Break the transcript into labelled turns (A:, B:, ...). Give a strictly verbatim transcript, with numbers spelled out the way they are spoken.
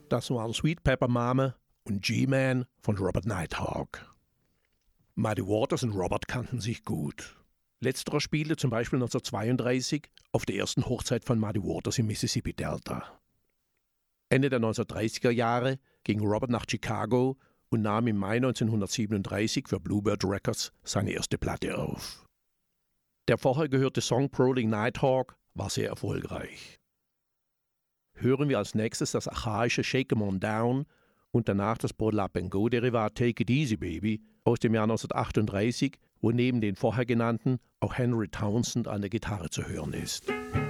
A: Das waren Sweet Pepper Mama und G-Man von Robert Nighthawk. Muddy Waters und Robert kannten sich gut. Letzterer spielte zum Beispiel neunzehnhundertzweiunddreißig auf der ersten Hochzeit von Muddy Waters im Mississippi Delta. Ende der neunzehnhundertdreißiger Jahre ging Robert nach Chicago und nahm im Mai neunzehnhundertsiebenunddreißig für Bluebird Records seine erste Platte auf. Der vorher gehörte Song Prowling Nighthawk war sehr erfolgreich. Hören wir als nächstes das archaische Shake 'em On Down und danach das Baudelaire-Bengo-Derivat Take It Easy Baby aus dem Jahr neunzehnhundertachtunddreißig, wo neben den vorher genannten auch Henry Townsend an der Gitarre zu hören ist.